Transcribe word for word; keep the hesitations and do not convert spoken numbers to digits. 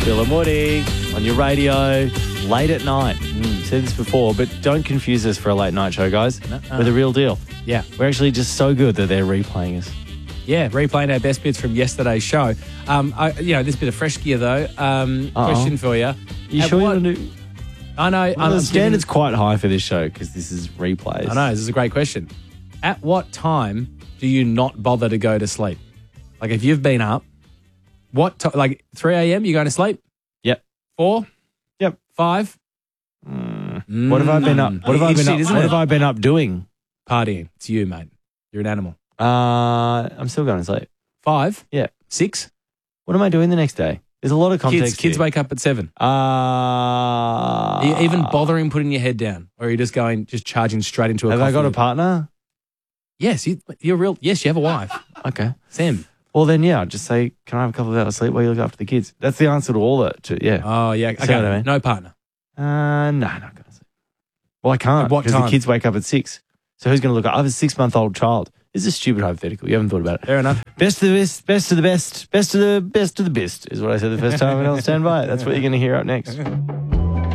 Bill and Woody on your radio, late at night. Mm, said this before, but don't confuse us for a late night show, guys. Nuh-uh. We're the real deal. Yeah. We're actually just so good that they're replaying us. Yeah, replaying our best bits from yesterday's show. Um, I, you know, this bit of fresh gear, though. Um, question for you. You At sure what- you want to do... I know. Well, I'm the standard's giving- quite high for this show because this is replays. I know, this is a great question. At what time do you not bother to go to sleep? Like, if you've been up, what time? Like, three a.m., you going to sleep? Yep. four? Yep. five? Mm. What have I been up? What have I It's been shit, up? isn't What it? have I been up doing? Partying. It's you, mate. You're an animal. Uh, I'm still going to sleep. Five? Yeah. Six? What am I doing the next day? There's a lot of context. Kids, kids here. wake up at seven. Uh, Are you even bothering putting your head down? Or are you just going, just charging straight into a Have I got a coffee? partner? Yes, you, you're real. Yes, you have a wife. Okay. Sam. Well, then, yeah, I'd just say, can I have a couple of hours sleep while you look after the kids? That's the answer to all that. To, yeah. Oh, yeah. See Okay. what I mean? No partner. Uh, no, not going to sleep. Well, I can't At what because time? the kids wake up at six. So who's going to look up? I have a six-month-old child. This is a stupid hypothetical. You haven't thought about it. Fair enough. Best of the best, best of the best, best of the best of the best is what I said the first time, and I'll stand by it. That's what you're going to hear up next.